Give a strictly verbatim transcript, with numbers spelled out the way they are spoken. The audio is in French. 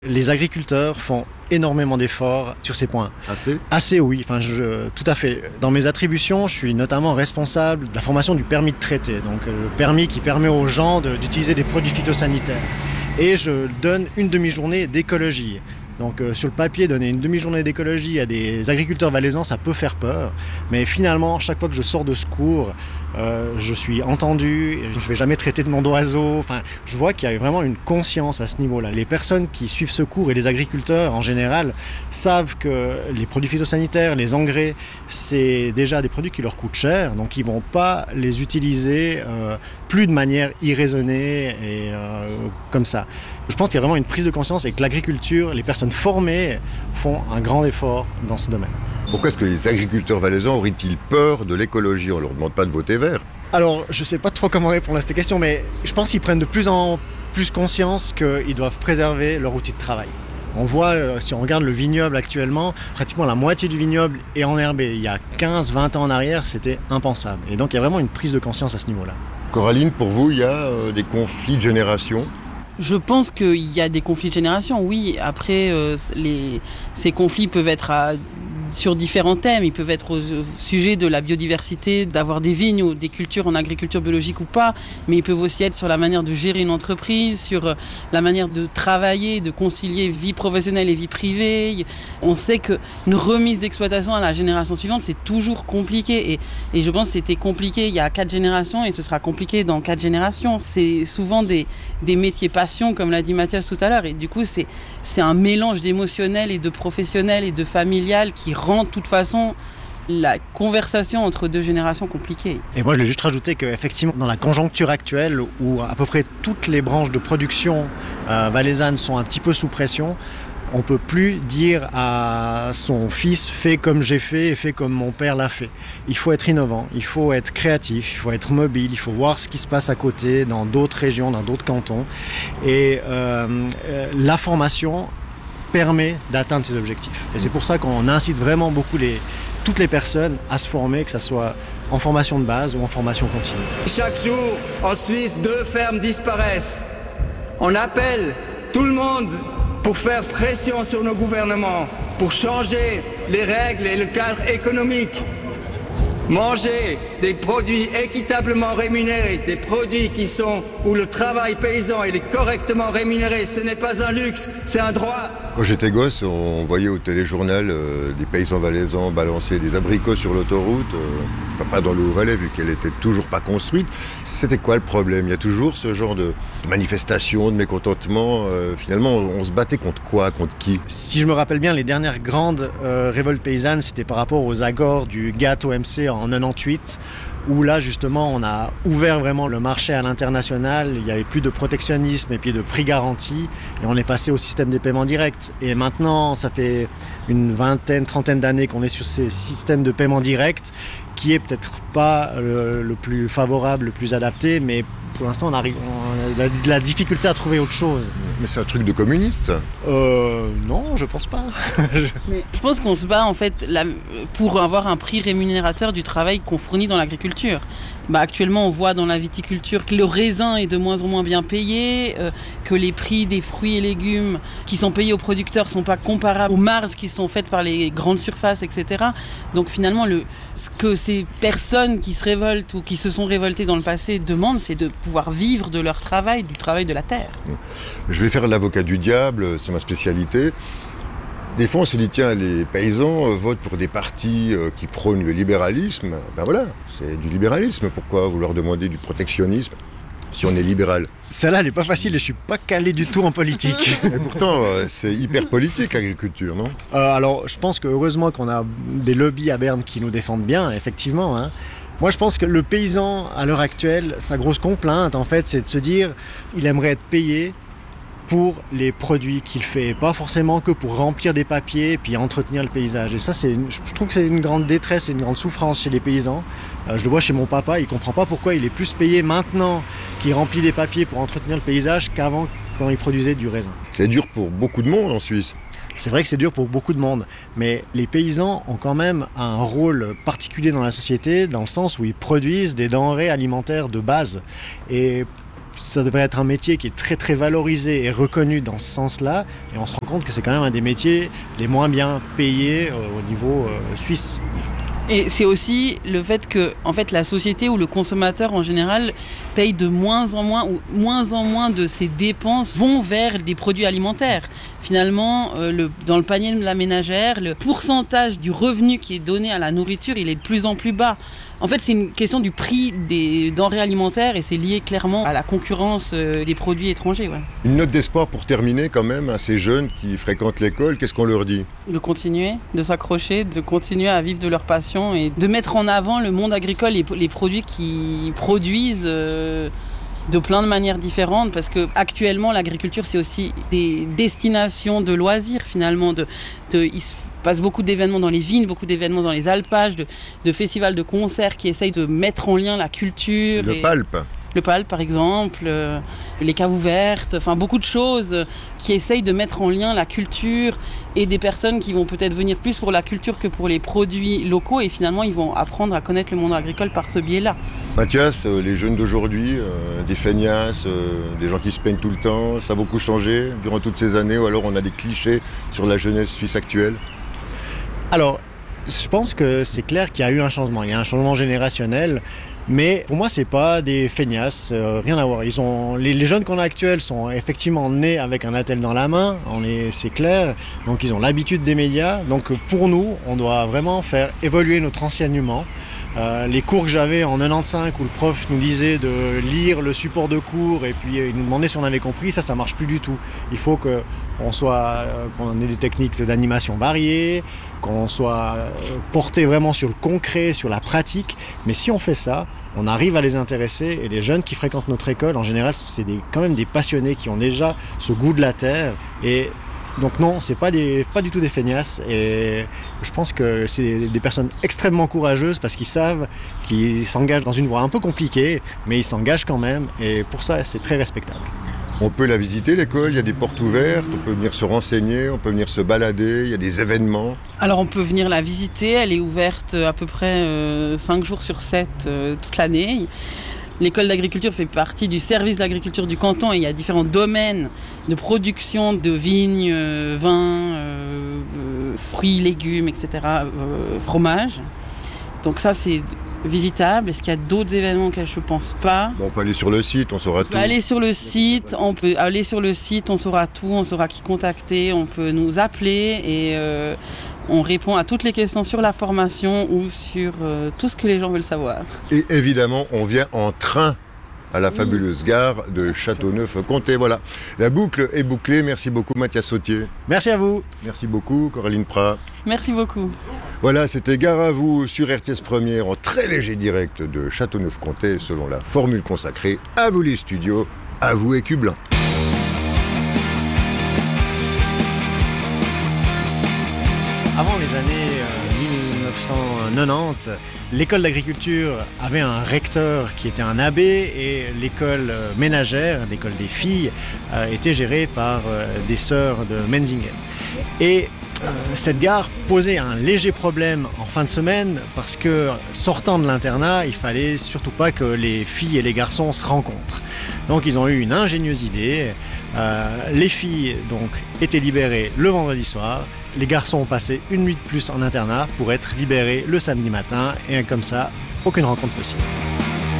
Les agriculteurs font énormément d'efforts sur ces points. Assez ? Assez, oui. Enfin, je, tout à fait. Dans mes attributions, je suis notamment responsable de la formation du permis de traiter. Donc, le permis qui permet aux gens de, d'utiliser des produits phytosanitaires. Et je donne une demi-journée d'écologie. Donc euh, sur le papier, donner une demi-journée d'écologie à des agriculteurs valaisans, ça peut faire peur. Mais finalement, chaque fois que je sors de ce cours, euh, je suis entendu, je ne vais jamais traiter de nom d'oiseau. Enfin, je vois qu'il y a vraiment une conscience à ce niveau-là. Les personnes qui suivent ce cours et les agriculteurs en général savent que les produits phytosanitaires, les engrais, c'est déjà des produits qui leur coûtent cher. Donc ils ne vont pas les utiliser euh, plus de manière irraisonnée et euh, comme ça. Je pense qu'il y a vraiment une prise de conscience et que l'agriculture, les personnes formés font un grand effort dans ce domaine. Pourquoi est-ce que les agriculteurs valaisans auraient-ils peur de l'écologie ? On ne leur demande pas de voter vert. Alors, je ne sais pas trop comment répondre à cette question, mais je pense qu'ils prennent de plus en plus conscience qu'ils doivent préserver leur outil de travail. On voit, si on regarde le vignoble actuellement, pratiquement la moitié du vignoble est enherbé. Il y a quinze vingt ans en arrière, c'était impensable. Et donc, il y a vraiment une prise de conscience à ce niveau-là. Coraline, pour vous, il y a euh, des conflits de génération ? Je pense qu'il y a des conflits de génération, oui. Après, euh, les, ces conflits peuvent être à, sur différents thèmes. Ils peuvent être au, au sujet de la biodiversité, d'avoir des vignes ou des cultures en agriculture biologique ou pas. Mais ils peuvent aussi être sur la manière de gérer une entreprise, sur la manière de travailler, de concilier vie professionnelle et vie privée. On sait qu'une remise d'exploitation à la génération suivante, c'est toujours compliqué. Et, et je pense que c'était compliqué il y a quatre générations et ce sera compliqué dans quatre générations. C'est souvent des, des métiers passion, comme l'a dit Mathias tout à l'heure, et du coup c'est, c'est un mélange d'émotionnel et de professionnel et de familial qui rend de toute façon la conversation entre deux générations compliquée. Et moi je voulais juste rajouter qu'effectivement dans la conjoncture actuelle où à peu près toutes les branches de production euh, valaisannes sont un petit peu sous pression, on ne peut plus dire à son fils « fais comme j'ai fait et fais comme mon père l'a fait ». Il faut être innovant, il faut être créatif, il faut être mobile, il faut voir ce qui se passe à côté, dans d'autres régions, dans d'autres cantons. Et euh, euh, la formation permet d'atteindre ces objectifs. Et c'est pour ça qu'on incite vraiment beaucoup les, toutes les personnes à se former, que ce soit en formation de base ou en formation continue. Chaque jour, en Suisse, deux fermes disparaissent. On appelle tout le monde pour faire pression sur nos gouvernements, pour changer les règles et le cadre économique. Manger des produits équitablement rémunérés, des produits qui sont où le travail paysan il est correctement rémunéré, ce n'est pas un luxe, c'est un droit. Quand j'étais gosse, on voyait au téléjournal euh, des paysans valaisans balancer des abricots sur l'autoroute, euh, enfin pas dans le Haut-Valais vu qu'elle était toujours pas construite. C'était quoi le problème ? Il y a toujours ce genre de, de manifestation, de mécontentement. Euh, finalement, on, on se battait contre quoi ? Contre qui ? Si je me rappelle bien, les dernières grandes euh, révoltes paysannes, c'était par rapport aux accords du G A T T O M C en quatre-vingt-dix-huit, où là justement on a ouvert vraiment le marché à l'international, il n'y avait plus de protectionnisme et puis de prix garantis, et on est passé au système des paiements directs. Et maintenant, ça fait une vingtaine, trentaine d'années qu'on est sur ces systèmes de paiement direct, qui est peut-être pas le, le plus favorable, le plus adapté, mais pour l'instant on, arrive, on a de la difficulté à trouver autre chose. Mais c'est un truc de communiste, ça ? Euh, non, je pense pas. Mais je pense qu'on se bat en fait là, pour avoir un prix rémunérateur du travail qu'on fournit dans l'agriculture. Bah, actuellement, on voit dans la viticulture que le raisin est de moins en moins bien payé, euh, que les prix des fruits et légumes qui sont payés aux producteurs ne sont pas comparables aux marges qui sont faites par les grandes surfaces, et cetera. Donc finalement, le, ce que ces personnes qui se révoltent ou qui se sont révoltées dans le passé demandent, c'est de pouvoir vivre de leur travail, du travail de la terre. Je vais faire l'avocat du diable, c'est ma spécialité. Des fois, on se dit, tiens, les paysans euh, votent pour des partis euh, qui prônent le libéralisme. Ben voilà, c'est du libéralisme. Pourquoi vous leur demandez du protectionnisme si on est libéral ? Celle-là, elle n'est pas facile et je ne suis pas calé du tout en politique. Et pourtant, euh, c'est hyper politique, l'agriculture, non ? euh, Alors, je pense que heureusement qu'on a des lobbies à Berne qui nous défendent bien, effectivement, hein. Moi, je pense que le paysan, à l'heure actuelle, sa grosse complainte, en fait, c'est de se dire il aimerait être payé pour les produits qu'il fait, et pas forcément que pour remplir des papiers et puis entretenir le paysage. Et ça, c'est une, je trouve que c'est une grande détresse et une grande souffrance chez les paysans. Euh, je le vois chez mon papa, il comprend pas pourquoi il est plus payé maintenant qu'il remplit des papiers pour entretenir le paysage qu'avant quand il produisait du raisin. C'est dur pour beaucoup de monde en Suisse. C'est vrai que c'est dur pour beaucoup de monde, mais les paysans ont quand même un rôle particulier dans la société, dans le sens où ils produisent des denrées alimentaires de base. Et ça devrait être un métier qui est très très valorisé et reconnu dans ce sens-là. Et on se rend compte que c'est quand même un des métiers les moins bien payés euh, au niveau euh, suisse. Et c'est aussi le fait que en fait, la société ou le consommateur en général paye de moins en moins ou moins en moins de ses dépenses vont vers des produits alimentaires. Finalement, euh, le, dans le panier de la ménagère, le pourcentage du revenu qui est donné à la nourriture, il est de plus en plus bas. En fait, c'est une question du prix des denrées alimentaires et c'est lié clairement à la concurrence euh, des produits étrangers. Ouais. Une note d'espoir pour terminer quand même à ces jeunes qui fréquentent l'école, qu'est-ce qu'on leur dit ? De continuer, de s'accrocher, de continuer à vivre de leur passion et de mettre en avant le monde agricole et les produits qui produisent euh, de plein de manières différentes, parce que actuellement l'agriculture c'est aussi des destinations de loisirs finalement. De, de, il se passe beaucoup d'événements dans les vignes, beaucoup d'événements dans les alpages, de, de festivals, de concerts qui essayent de mettre en lien la culture. Le et... palpe. Le P A L par exemple, euh, les caves ouvertes, enfin beaucoup de choses qui essayent de mettre en lien la culture et des personnes qui vont peut-être venir plus pour la culture que pour les produits locaux et finalement ils vont apprendre à connaître le monde agricole par ce biais-là. Mathias, euh, les jeunes d'aujourd'hui, euh, des feignasses, euh, des gens qui se peignent tout le temps, ça a beaucoup changé durant toutes ces années ou alors on a des clichés sur la jeunesse suisse actuelle ? Alors, je pense que c'est clair qu'il y a eu un changement, il y a un changement générationnel. Mais pour moi, c'est pas des feignasses, euh, rien à voir. Ils ont, les, les jeunes qu'on a actuels sont effectivement nés avec un attel dans la main, on est, c'est clair. Donc ils ont l'habitude des médias. Donc pour nous, on doit vraiment faire évoluer notre enseignement. Euh, les cours que j'avais en quatre-vingt-quinze où le prof nous disait de lire le support de cours et puis il nous demandait si on avait compris, ça, ça marche plus du tout. Il faut que on soit, euh, qu'on ait des techniques d'animation variées, qu'on soit porté vraiment sur le concret, sur la pratique. Mais si on fait ça, on arrive à les intéresser et les jeunes qui fréquentent notre école, en général, c'est des, quand même des passionnés qui ont déjà ce goût de la terre. Et donc non, c'est pas, des, pas du tout des feignasses et je pense que c'est des, des personnes extrêmement courageuses parce qu'ils savent qu'ils s'engagent dans une voie un peu compliquée, mais ils s'engagent quand même et pour ça, c'est très respectable. On peut la visiter, l'école, il y a des portes ouvertes, on peut venir se renseigner, on peut venir se balader, il y a des événements. Alors on peut venir la visiter, elle est ouverte à peu près euh, cinq jours sur sept euh, toute l'année. L'école d'agriculture fait partie du service de l'agriculture du canton et il y a différents domaines de production de vignes, euh, vins, euh, euh, fruits, légumes, et cetera, euh, fromage. Donc ça c'est visitable. Est-ce qu'il y a d'autres événements auxquels je ne pense pas ? Bon, on peut aller sur le site, on saura tout. On peut aller sur le site, on peut aller sur le site, on saura tout, on saura qui contacter, on peut nous appeler et euh, on répond à toutes les questions sur la formation ou sur euh, tout ce que les gens veulent savoir. Et évidemment, on vient en train à la fabuleuse gare de Châteauneuf-Comté. Voilà, la boucle est bouclée. Merci beaucoup Mathias Sautier. Merci à vous. Merci beaucoup Coraline Prat. Merci beaucoup. Voilà, c'était Gare à vous sur R T S Première en très léger direct de Châteauneuf-Comté selon la formule consacrée. À vous les studios, à vous et Cublin. Avant les années euh, mille neuf cent quatre-vingt-dix, l'école d'agriculture avait un recteur qui était un abbé et l'école euh, ménagère, l'école des filles, euh, était gérée par euh, des sœurs de Menzingen. Et euh, cette gare posait un léger problème en fin de semaine parce que sortant de l'internat, il fallait surtout pas que les filles et les garçons se rencontrent. Donc ils ont eu une ingénieuse idée. Euh, les filles donc étaient libérées le vendredi soir. Les garçons ont passé une nuit de plus en internat pour être libérés le samedi matin et comme ça, aucune rencontre possible.